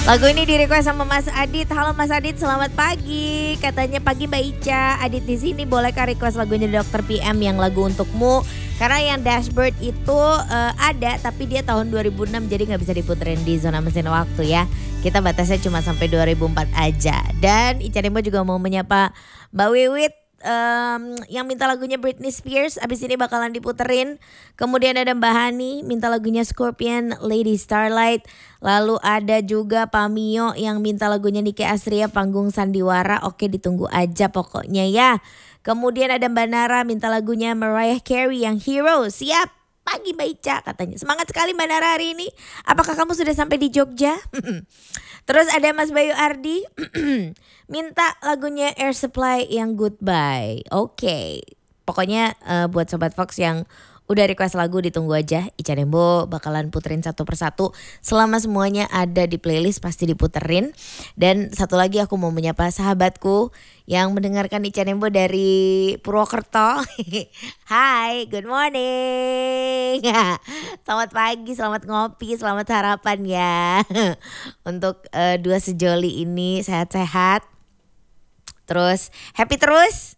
Lagu ini di-request sama Mas Adit. Halo Mas Adit, selamat pagi. Katanya pagi Mbak Ica. Adit di sini bolehkah request lagunya Dr. PM yang lagu untukmu? Karena yang Dashboard itu ada tapi dia tahun 2006 jadi nggak bisa diputerin di zona mesin waktu ya. Kita batasnya cuma sampai 2004 aja. Dan Ica Dembo juga mau menyapa Mbak Wiwit. Yang minta lagunya Britney Spears, abis ini bakalan diputerin. Kemudian ada Mbak Hani minta lagunya Scorpion, Lady Starlight. Lalu ada juga Pak Mio yang minta lagunya Nike Astria, Panggung Sandiwara. Oke, ditunggu aja pokoknya ya. Kemudian ada Mbak Nara minta lagunya Mariah Carey yang Hero. Siap pagi Mbak Ica katanya. Semangat sekali Mbak Nara hari ini. Apakah kamu sudah sampai di Jogja? Terus ada Mas Bayu Ardi minta lagunya Air Supply yang Goodbye. Oke. Pokoknya buat Sobat Fox yang udah request lagu ditunggu aja. Ica Dembo bakalan puterin satu persatu. Selama semuanya ada di playlist pasti diputerin. Dan satu lagi aku mau menyapa sahabatku yang mendengarkan Ica Dembo dari Purwokerto. Hai, good morning. Selamat pagi, selamat ngopi, selamat sarapan ya. Untuk dua sejoli ini sehat-sehat. Terus happy terus.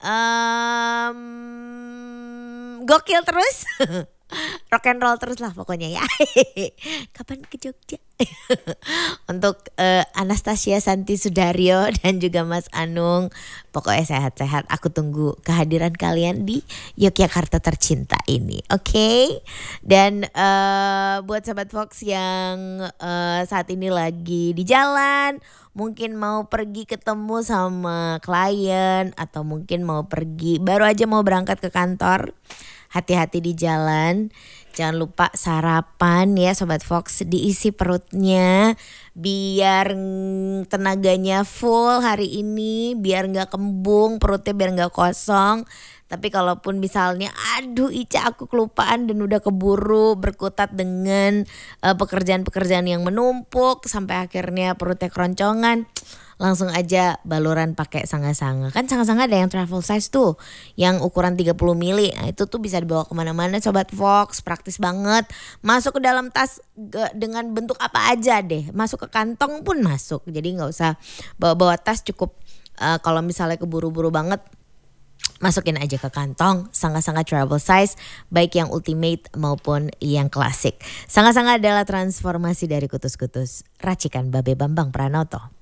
Gokil terus. Rock and roll terus lah pokoknya ya. Kapan ke Jogja? Untuk Anastasia Santi Sudaryo dan juga Mas Anung, pokoknya sehat-sehat. Aku tunggu kehadiran kalian di Yogyakarta tercinta ini. Oke? Dan buat Sobat Fox yang saat ini lagi di jalan, mungkin mau pergi ketemu sama klien atau mungkin mau pergi baru aja mau berangkat ke kantor. Hati-hati di jalan, jangan lupa sarapan ya Sobat Fox, diisi perutnya biar tenaganya full hari ini, biar gak kembung perutnya, biar gak kosong. Tapi kalaupun misalnya aduh Ica aku kelupaan dan udah keburu berkutat dengan pekerjaan-pekerjaan yang menumpuk sampai akhirnya perutnya keroncongan, langsung aja baluran pakai sanga-sanga. Kan sanga-sanga ada yang travel size tuh, yang ukuran 30 mili. Nah itu tuh bisa dibawa kemana-mana Sobat Fox, praktis banget. Masuk ke dalam tas dengan bentuk apa aja deh, masuk ke kantong pun masuk. Jadi gak usah bawa-bawa tas, cukup kalau misalnya keburu-buru banget, masukin aja ke kantong. Sanga-sanga travel size, baik yang ultimate maupun yang klasik. Sanga-sanga adalah transformasi dari kutus-kutus. Racikan Babe Bambang Pranoto.